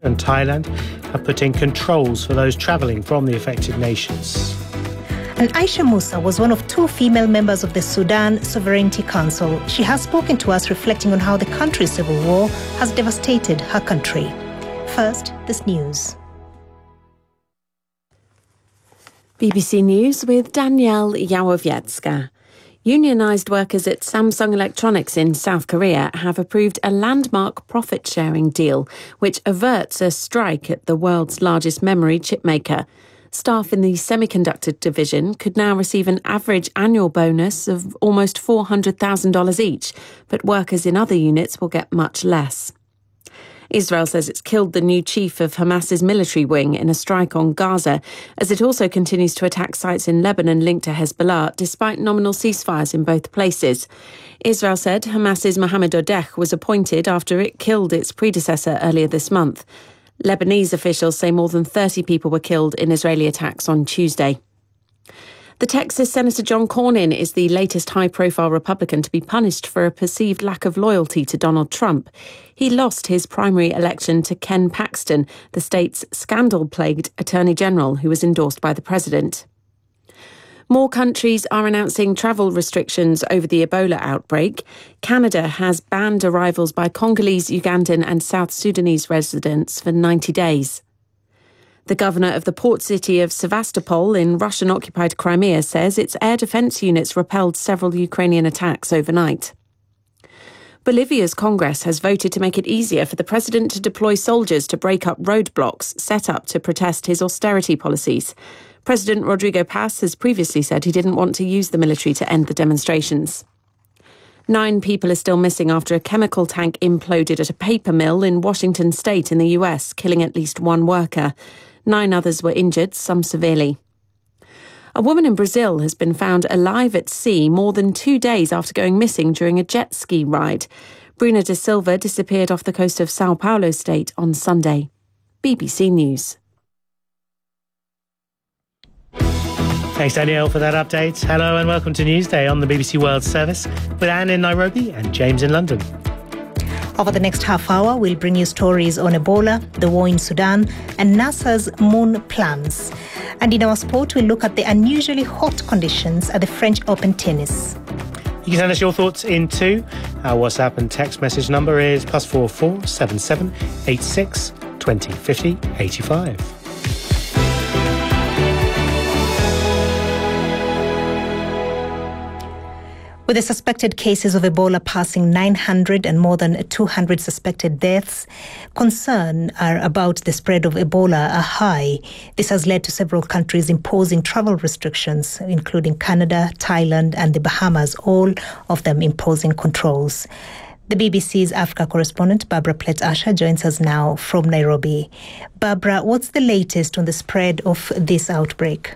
and Thailand have put in controls for those travelling from the affected nations. And Aisha Musa was one of 2 female members of the Sudan Sovereignty Council. She has spoken to us reflecting on how the country's civil war has devastated her country. First, this news. BBC News with Danielle Yawowiecka. Unionised workers at Samsung Electronics in South Korea have approved a landmark profit-sharing deal which averts a strike at the world's largest memory chip maker. Staff in the semiconductor division could now receive an average annual bonus of almost $400,000 each, but workers in other units will get much less. Israel says it's killed the new chief of Hamas's military wing in a strike on Gaza, as it also continues to attack sites in Lebanon linked to Hezbollah, despite nominal ceasefires in both places. Israel said Hamas's Mohammed Odeh was appointed after it killed its predecessor earlier this month. Lebanese officials say more than 30 people were killed in Israeli attacks on Tuesday. The Texas Senator John Cornyn is the latest high-profile Republican to be punished for a perceived lack of loyalty to Donald Trump. He lost his primary election to Ken Paxton, the state's scandal-plagued Attorney General who was endorsed by the president. More countries are announcing travel restrictions over the Ebola outbreak. Canada has banned arrivals by Congolese, Ugandan and South Sudanese residents for 90 days. The governor of the port city of Sevastopol in Russian-occupied Crimea says its air defence units repelled several Ukrainian attacks overnight. Bolivia's Congress has voted to make it easier for the president to deploy soldiers to break up roadblocks set up to protest his austerity policies. President Rodrigo Paz has previously said he didn't want to use the military to end the demonstrations. 9 people are still missing after a chemical tank imploded at a paper mill in Washington state in the US, killing at least 1 worker. 9 others were injured, some severely. A woman in Brazil has been found alive at sea more than 2 days after going missing during a jet ski ride. Bruna da Silva disappeared off the coast of Sao Paulo state on Sunday. BBC News. Thanks, Danielle, for that update. Hello and welcome to Newsday on the BBC World Service with Anne in Nairobi and James in London. Over the next half hour, we'll bring you stories on Ebola, the war in Sudan, and NASA's moon plans. And in our sport, we'll look at the unusually hot conditions at the French Open tennis. You can send us your thoughts in too. Our WhatsApp and text message number is +44 77 86 20 50 85. With the suspected cases of Ebola passing 900 and more than 200 suspected deaths, concern about the spread of Ebola are high. This has led to several countries imposing travel restrictions, including Canada, Thailand and the Bahamas, all of them imposing controls. The BBC's Africa correspondent, Barbara Plett-Asher, joins us now from Nairobi. Barbara, what's the latest on the spread of this outbreak?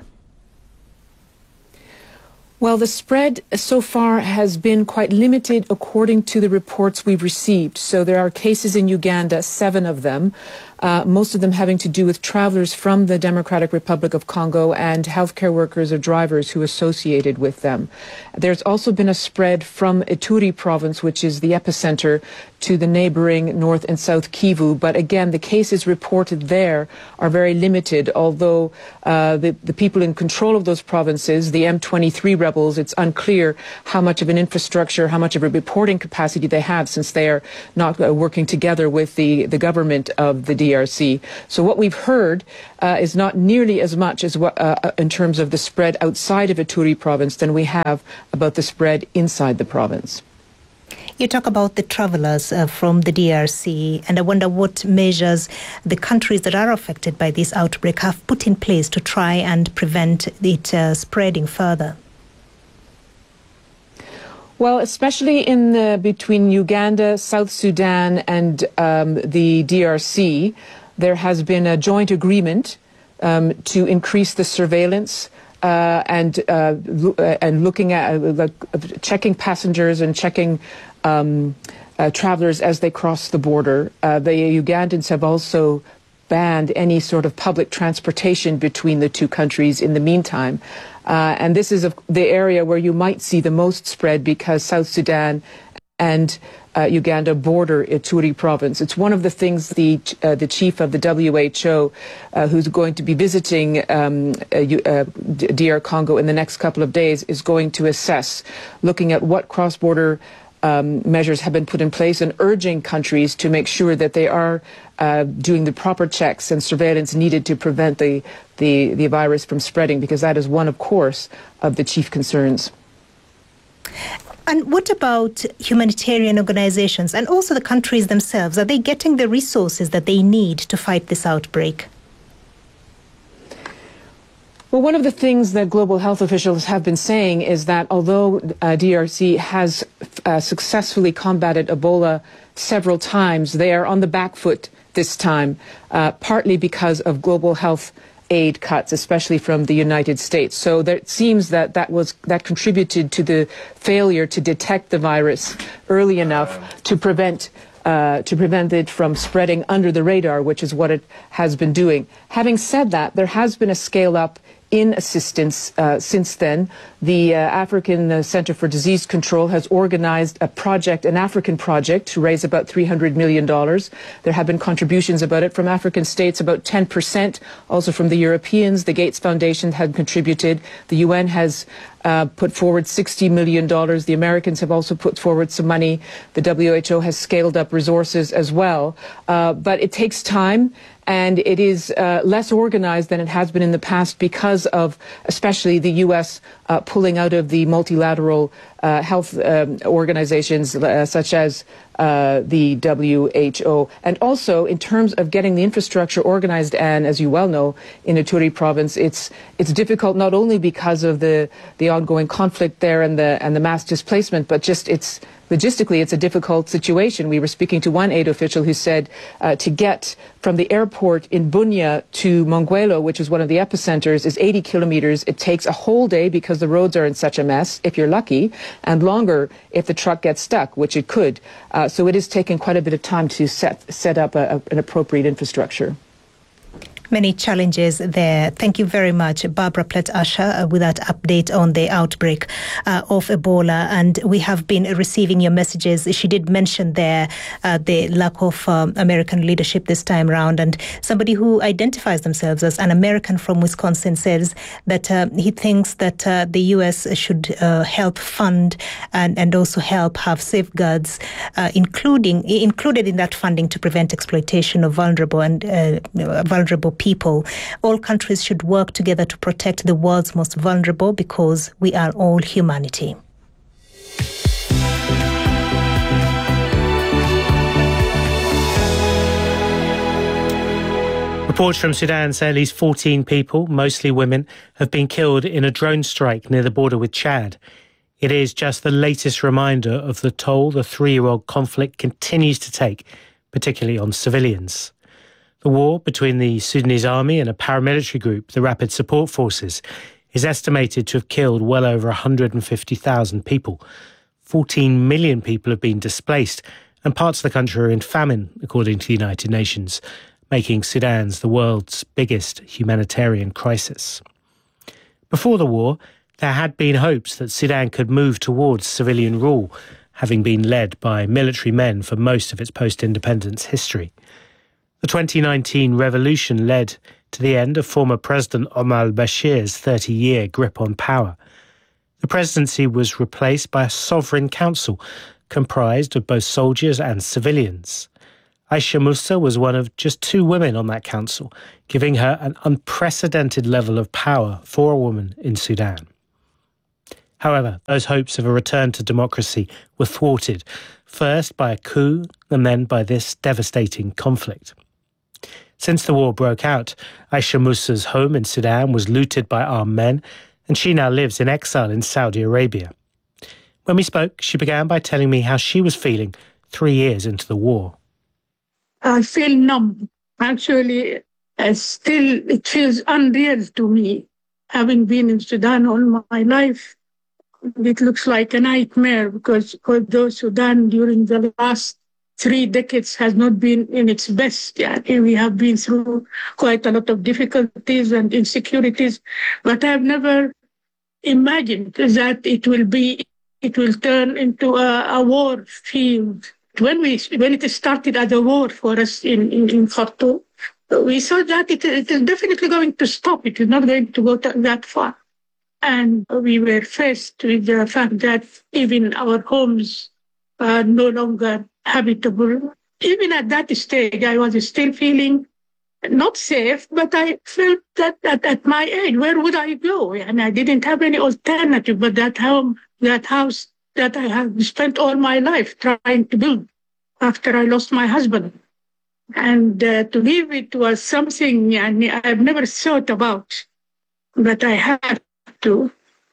Well, the spread so far has been quite limited according to the reports we've received. So there are cases in Uganda, 7 of them, most of them having to do with travelers from the Democratic Republic of Congo and healthcare workers or drivers who associated with them. There's also been a spread from Ituri province, which is the epicenter, to the neighboring North and South Kivu. But again, the cases reported there are very limited, although the people in control of those provinces, the M23 rebels, it's unclear how much of an infrastructure, how much of a reporting capacity they have, since they are not working together with the government of the DRC. So what we've heard is not nearly as much as what, in terms of the spread outside of Ituri province than we have about the spread inside the province. You talk about the travelers from the DRC, and I wonder what measures the countries that are affected by this outbreak have put in place to try and prevent it spreading further. Well, especially in between Uganda, South Sudan and the DRC, there has been a joint agreement to increase the surveillance and looking at checking passengers and checking travelers as they cross the border. The Ugandans have also banned any sort of public transportation between the two countries in the meantime. And this is the area where you might see the most spread, because South Sudan and Uganda border Ituri province. It's one of the things the chief of the WHO, who's going to be visiting DR Congo in the next couple of days, is going to assess, looking at what cross-border measures have been put in place and urging countries to make sure that they are doing the proper checks and surveillance needed to prevent the virus from spreading, because that is one, of course, of the chief concerns. And what about humanitarian organizations and also the countries themselves? Are they getting the resources that they need to fight this outbreak? Well, one of the things that global health officials have been saying is that although DRC has successfully combated Ebola several times, they are on the back foot this time, partly because of global health aid cuts, especially from the United States. So it seems that that contributed to the failure to detect the virus early enough to prevent it from spreading under the radar, which is what it has been doing. Having said that, there has been a scale up in assistance since then. The African Center for Disease Control has organized an African project to raise about $300 million. There have been contributions about it from African states, about 10%, also from the Europeans. The Gates Foundation had contributed. The UN has put forward $60 million. The Americans have also put forward some money. The WHO has scaled up resources as well. But it takes time, and it is less organized than it has been in the past because of especially the U.S. Pulling out of the multilateral health organizations such as the WHO. And also in terms of getting the infrastructure organized, and as you well know, in Ituri province, it's difficult not only because of the ongoing conflict there and the mass displacement, but just logistically, it's a difficult situation. We were speaking to one aid official who said to get from the airport in Bunia to Monguelo, which is one of the epicenters, is 80 kilometers. It takes a whole day because the roads are in such a mess, if you're lucky, and longer if the truck gets stuck, which it could. So it is taking quite a bit of time to set up an appropriate infrastructure. Many challenges there. Thank you very much, Barbara Plett-Usher, with that update on the outbreak of Ebola. And we have been receiving your messages. She did mention there the lack of American leadership this time around. And somebody who identifies themselves as an American from Wisconsin says that he thinks that the U.S. should help fund and also help have safeguards included in that funding to prevent exploitation of vulnerable people. All countries should work together to protect the world's most vulnerable because we are all humanity. Reports from Sudan say at least 14 people, mostly women, have been killed in a drone strike near the border with Chad. It is just the latest reminder of the toll the 3-year-old conflict continues to take, particularly on civilians. The war between the Sudanese army and a paramilitary group, the Rapid Support Forces, is estimated to have killed well over 150,000 people. 14 million people have been displaced, and parts of the country are in famine, according to the United Nations, making Sudan's the world's biggest humanitarian crisis. Before the war, there had been hopes that Sudan could move towards civilian rule, having been led by military men for most of its post-independence history. The 2019 revolution led to the end of former President Omar al-Bashir's 30-year grip on power. The presidency was replaced by a sovereign council comprised of both soldiers and civilians. Aisha Musa was one of just 2 women on that council, giving her an unprecedented level of power for a woman in Sudan. However, those hopes of a return to democracy were thwarted, first by a coup and then by this devastating conflict. Since the war broke out, Aisha Musa's home in Sudan was looted by armed men, and she now lives in exile in Saudi Arabia. When we spoke, she began by telling me how she was feeling 3 years into the war. I feel numb. Actually, it feels unreal to me, having been in Sudan all my life. It looks like a nightmare because although Sudan during the last 3 decades has not been in its best. We have been through quite a lot of difficulties and insecurities, but I've never imagined that it will be it will turn into a war field. When it started as a war for us in Khartoum, we saw that it is definitely going to stop. It is not going to go that far. And we were faced with the fact that even our homes are no longer habitable. Even at that stage, I was still feeling not safe, but I felt that at my age, where would I go? And I didn't have any alternative but that house that I have spent all my life trying to build after I lost my husband. And to leave it was something I've never thought about, but I had to.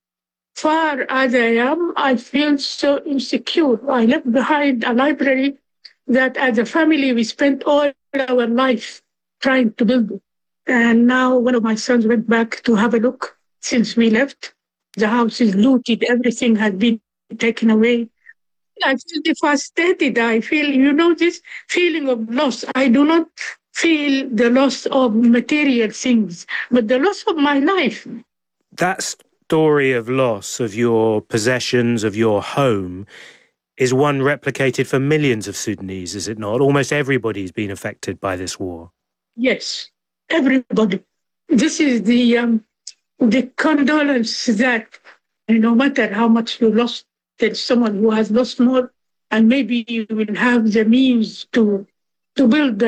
Far as I am, I feel so insecure. I left behind a library that as a family we spent all our life trying to build it. And now one of my sons went back to have a look since we left. The house is looted, everything has been taken away. I feel devastated. I feel, this feeling of loss. I do not feel the loss of material things, but the loss of my life. That story of loss of your possessions, of your home, is one replicated for millions of Sudanese, is it not? Almost everybody's been affected by this war. Yes, everybody. This is the condolence that no matter how much you lost, there's someone who has lost more, and maybe you will have the means to build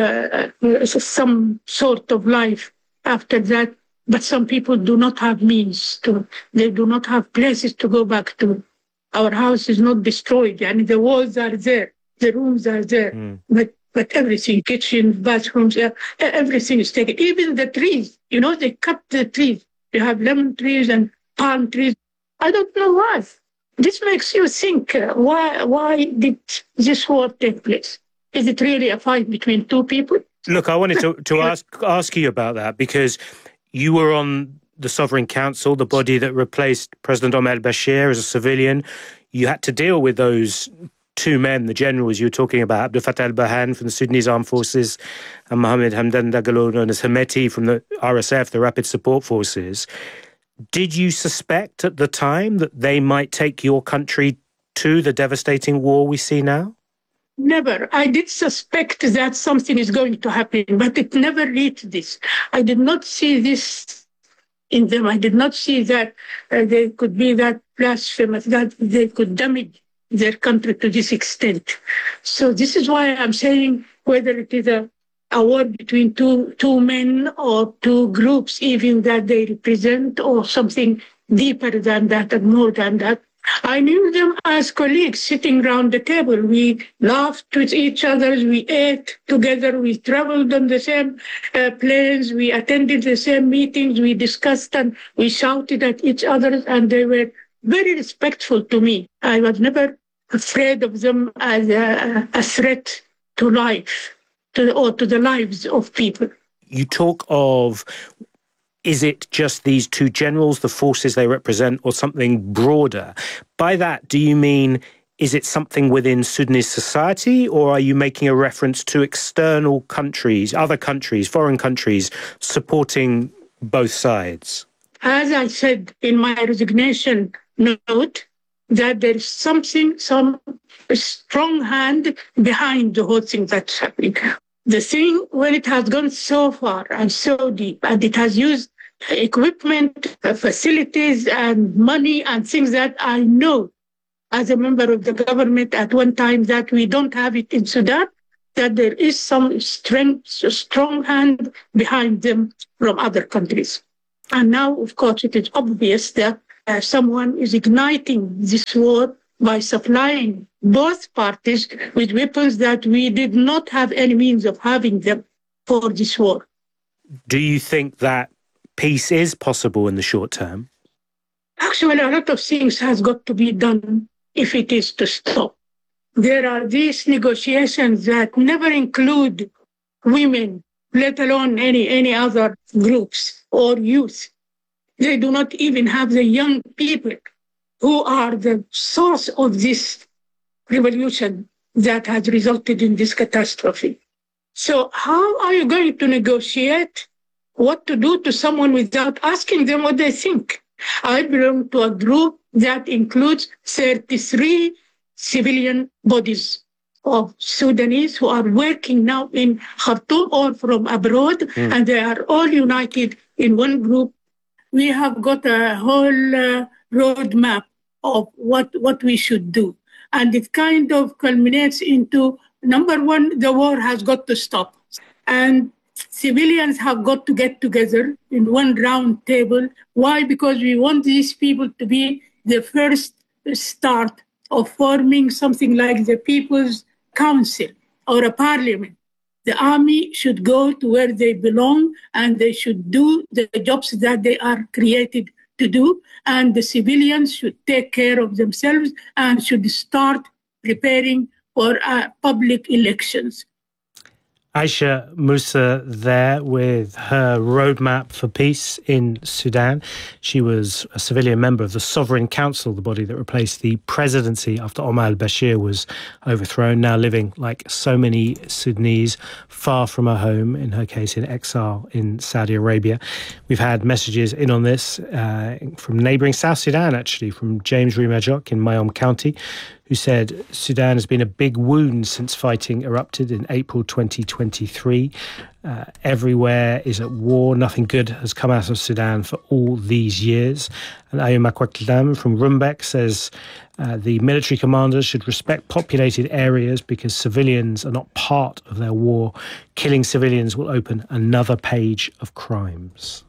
some sort of life after that. But some people do not have means to. They do not have places to go back to. Our house is not destroyed, and the walls are there, the rooms are there, but everything, kitchen, bathrooms, everything is taken. Even the trees, they cut the trees. You have lemon trees and palm trees. I don't know why. This makes you think, why did this war take place? Is it really a fight between two people? Look, I wanted to ask you about that, because you were on the Sovereign Council, the body that replaced President Omar al-Bashir as a civilian. You had to deal with those two men, the generals you were talking about, Abdel Fattah al-Burhan from the Sudanese Armed Forces and Mohammed Hamdan Dagalo, known as Hemeti, from the RSF, the Rapid Support Forces. Did you suspect at the time that they might take your country to the devastating war we see now? Never. I did suspect that something is going to happen, but it never reached this. I did not see this in them. I did not see that they could be that blasphemous, that they could damage their country to this extent. So this is why I'm saying whether it is a war between two men or two groups, even that they represent, or something deeper than that and more than that. I knew them as colleagues sitting around the table. We laughed with each other, we ate together, we traveled on the same planes, we attended the same meetings, we discussed and we shouted at each other, and they were very respectful to me. I was never afraid of them as a threat to life, or to the lives of people. You talk of, is it just these two generals, the forces they represent, or something broader? By that, do you mean, is it something within Sudanese society, or are you making a reference to external countries, other countries, foreign countries, supporting both sides? As I said in my resignation note, that there is some strong hand behind the whole thing that's happening. The thing, when it has gone so far and so deep, and it has used equipment, facilities, and money, and things that I know as a member of the government at one time that we don't have it in Sudan, that there is some strong hand behind them from other countries. And now, of course, it is obvious that someone is igniting this war by supplying both parties with weapons that we did not have any means of having them for this war. Do you think that peace is possible in the short term? Actually, a lot of things has got to be done if it is to stop. There are these negotiations that never include women, let alone any other groups or youth. They do not even have the young people who are the source of this revolution that has resulted in this catastrophe. So how are you going to negotiate what to do to someone without asking them what they think? I belong to a group that includes 33 civilian bodies of Sudanese who are working now in Khartoum or from abroad, and they are all united in one group. We have got a whole roadmap of what we should do. And it kind of culminates into, number one, the war has got to stop. And civilians have got to get together in one round table. Why? Because we want these people to be the first start of forming something like the People's Council or a parliament. The army should go to where they belong and they should do the jobs that they are created to do. And the civilians should take care of themselves and should start preparing for public elections. Aisha Musa there with her roadmap for peace in Sudan. She was a civilian member of the Sovereign Council, the body that replaced the presidency after Omar al-Bashir was overthrown, now living, like so many Sudanese, far from her home, in her case in exile in Saudi Arabia. We've had messages in on this from neighbouring South Sudan, actually, from James Rimajok in Mayom County, who said Sudan has been a big wound since fighting erupted in April 2023. Everywhere is at war. Nothing good has come out of Sudan for all these years. And Ayum Akwaklam from Rumbek says the military commanders should respect populated areas because civilians are not part of their war. Killing civilians will open another page of crimes.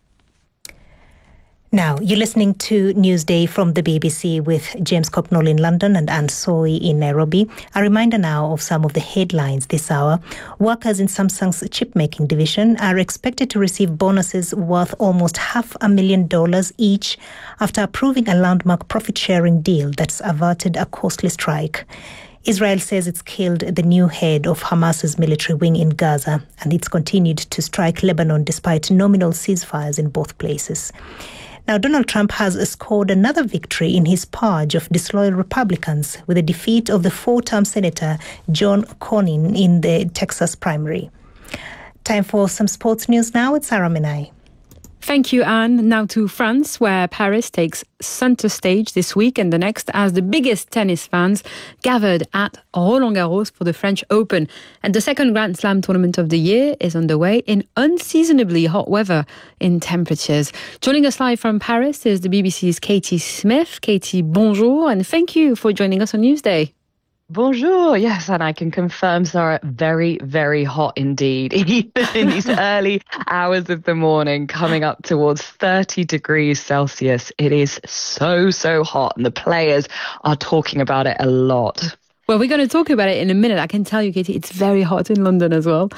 Now, you're listening to Newsday from the BBC with James Copnall in London and Anne Soy in Nairobi. A reminder now of some of the headlines this hour. Workers in Samsung's chip-making division are expected to receive bonuses worth almost $500,000 each after approving a landmark profit-sharing deal that's averted a costly strike. Israel says it's killed the new head of Hamas's military wing in Gaza, and it's continued to strike Lebanon despite nominal ceasefires in both places. Now, Donald Trump has scored another victory in his purge of disloyal Republicans with the defeat of the four-term Senator John Cornyn in the Texas primary. Time for some sports news now. It's Sarah Menai. Thank you, Anne. Now to France, where Paris takes centre stage this week and the next as the biggest tennis fans gathered at Roland-Garros for the French Open. And the second Grand Slam tournament of the year is underway in unseasonably hot weather in temperatures. Joining us live from Paris is the BBC's Katie Smith. Katie, bonjour, and thank you for joining us on Newsday. Bonjour. Yes, and I can confirm, Sarah, very, very hot indeed. Even in these early hours of the morning, coming up towards 30 degrees Celsius. It is so, so hot, and the players are talking about it a lot. Well, we're going to talk about it in a minute. I can tell you, Katie, it's very hot in London as well.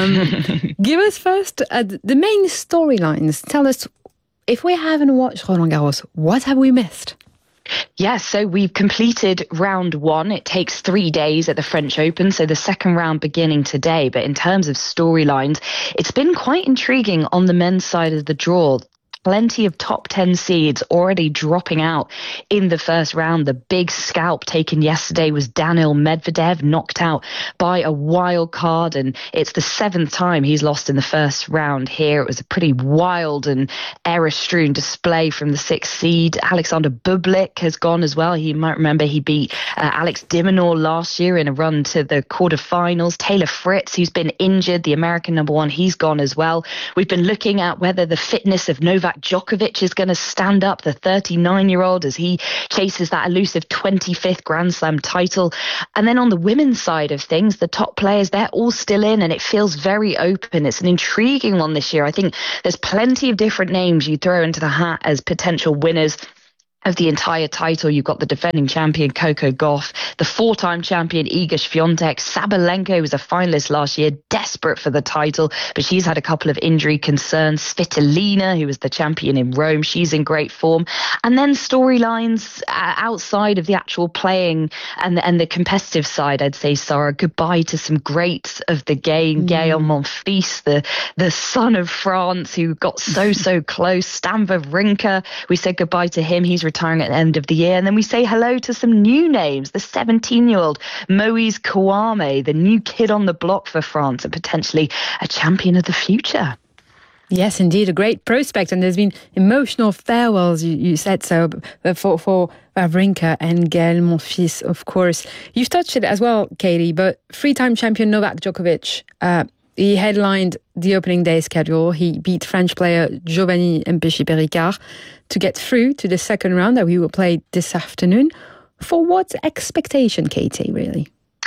Give us first the main storylines. Tell us, if we haven't watched Roland-Garros, what have we missed? Yes, so we've completed round one. It takes 3 days at the French Open, so the second round beginning today. But in terms of storylines, it's been quite intriguing on the men's side of the draw. Plenty of top 10 seeds already dropping out in the first round. The big scalp taken yesterday was Daniil Medvedev, knocked out by a wild card, and it's the 7th time he's lost in the first round here. It was a pretty wild and error-strewn display from the 6th seed. Alexander Bublik has gone as well. You might remember he beat Alex de Minaur last year in a run to the quarterfinals. Taylor Fritz, who's been injured, the American number one, he's gone as well. We've been looking at whether the fitness of Novak Djokovic is going to stand up, the 39-year-old, as he chases that elusive 25th Grand Slam title. And then on the women's side of things, the top players, they're all still in, and it feels very open. It's an intriguing one this year. I think there's plenty of different names you throw into the hat as potential winners of the entire title. You've got the defending champion Coco Gauff, the 4-time champion Iga Swiatek. Sabalenka was a finalist last year, desperate for the title, but she's had a couple of injury concerns. Svitolina, who was the champion in Rome, she's in great form. And then storylines outside of the actual playing and the competitive side, I'd say, Sarah, goodbye to some greats of the game. Gaël Monfils, the son of France, who got so close. Stan Wawrinka, we said goodbye to him. He's retiring at the end of the year. And then we say hello to some new names. The 17-year-old Moise Kouame, the new kid on the block for France and potentially a champion of the future. Yes, indeed, a great prospect, and there's been emotional farewells. You said so for Wawrinka and Gael Monfils, of course. You've touched it as well, Katie, but three-time champion Novak Djokovic, he headlined the opening day schedule. He beat French player Giovanni Mpéchi-Péricard to get through to the second round that we will play this afternoon. For what expectation, Katie, really?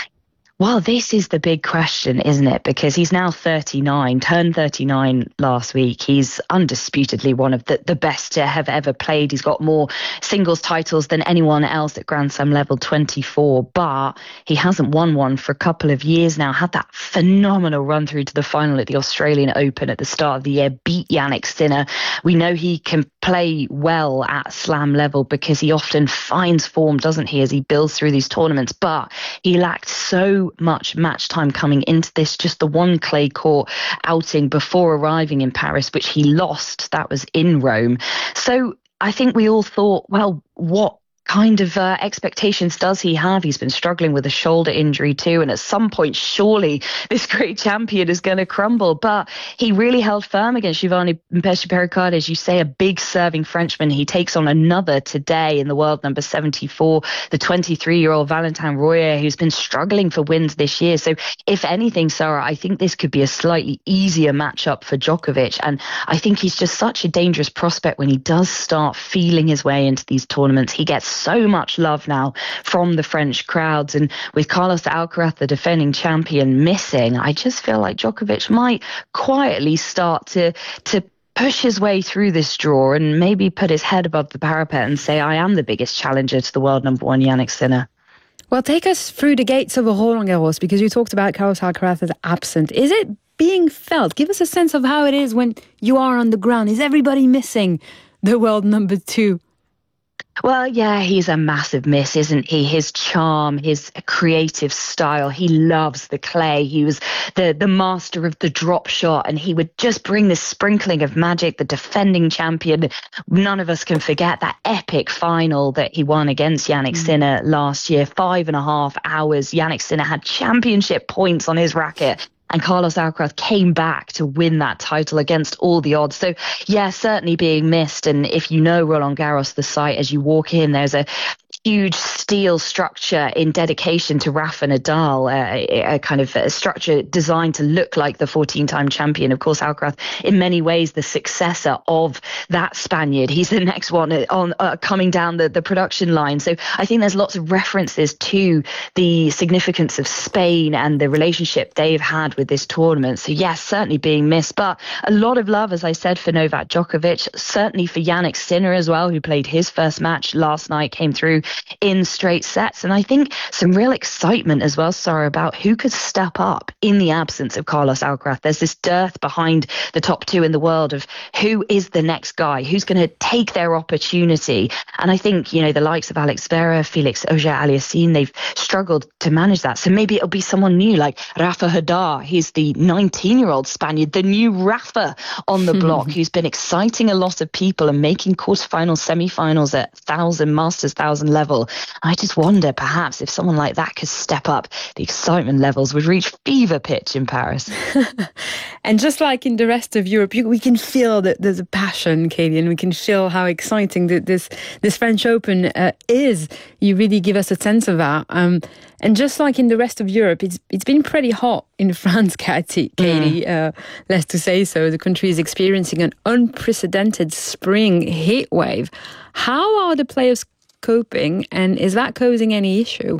Well, this is the big question, isn't it? Because he's now 39, turned 39 last week. He's undisputedly one of the best to have ever played. He's got more singles titles than anyone else at Grand Slam level, 24. But he hasn't won one for a couple of years now. Had that phenomenal run through to the final at the Australian Open at the start of the year. Beat Jannik Sinner. We know he can play well at slam level because he often finds form, doesn't he, as he builds through these tournaments. But he lacked so much match time coming into this, just the one clay court outing before arriving in Paris, which he lost. That was in Rome. So I think we all thought, well, what kind of expectations does he have? He's been struggling with a shoulder injury too, and at some point surely this great champion is going to crumble. But he really held firm against Giovanni Mpéchi-Péricard, as you say, a big serving Frenchman. He takes on another today in the world number 74, the 23-year-old Valentin Royer, who's been struggling for wins this year. So if anything, Sarah, I think this could be a slightly easier matchup for Djokovic, and I think he's just such a dangerous prospect when he does start feeling his way into these tournaments. He gets so much love now from the French crowds, and with Carlos Alcaraz, the defending champion, missing, I just feel like Djokovic might quietly start to push his way through this draw and maybe put his head above the parapet and say, I am the biggest challenger to the world number one, Jannik Sinner. Well, take us through the gates of Roland Garros, because you talked about Carlos Alcaraz as absent. Is it being felt? Give us a sense of how it is when you are on the ground. Is everybody missing the world number two? Well, yeah, he's a massive miss, isn't he? His charm, his creative style. He loves the clay. He was the master of the drop shot, and he would just bring this sprinkling of magic, the defending champion. None of us can forget that epic final that he won against Jannik Sinner last year. 5.5 hours. Jannik Sinner had championship points on his racket, and Carlos Alcaraz came back to win that title against all the odds. So, yeah, certainly being missed. And if you know Roland Garros, the site, as you walk in, there's a huge steel structure in dedication to Rafa Nadal, a kind of a structure designed to look like the 14-time champion. Of course, Alcaraz, in many ways, the successor of that Spaniard. He's the next one on coming down the production line. So I think there's lots of references to the significance of Spain and the relationship they've had with this tournament. So yes, certainly being missed, but a lot of love, as I said, for Novak Djokovic, certainly for Jannik Sinner as well, who played his first match last night, came through in straight sets. And I think some real excitement as well, Sarah, about who could step up in the absence of Carlos Alcaraz. There's this dearth behind the top two in the world of who is the next guy, who's going to take their opportunity. And I think, you know, the likes of Alex Zverev, Felix Auger-Aliassime, they've struggled to manage that. So maybe it'll be someone new like Rafa Nadal. He's the 19-year-old Spaniard, the new Rafa on the block, who's been exciting a lot of people and making quarterfinals, semi-finals at 1,000 Masters, 1,000 level. I just wonder perhaps if someone like that could step up, the excitement levels would reach fever pitch in Paris. And just like in the rest of Europe, we can feel that there's a passion, Katie, and we can feel how exciting this French Open is. You really give us a sense of that. And just like in the rest of Europe, it's been pretty hot in France, Katie. Less to say so. The country is experiencing an unprecedented spring heat wave. How are the players coping, and is that causing any issue?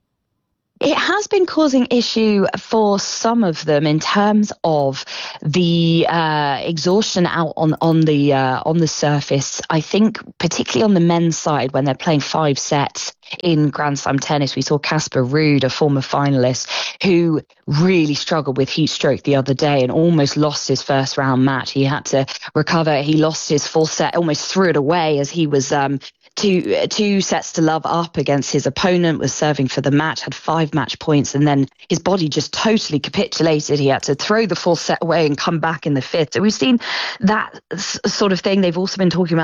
It has been causing issue for some of them in terms of the exhaustion out on the surface. I think particularly on the men's side, when they're playing 5 sets in Grand Slam tennis, we saw Casper Ruud, a former finalist, who really struggled with heat stroke the other day and almost lost his first round match. He had to recover. He lost his full set, almost threw it away as he was two sets to love up against his opponent, was serving for the match, had 5 match points, and then his body just totally capitulated. He had to throw the full set away and come back in the 5th. So we've seen that sort of thing. They've also been talking about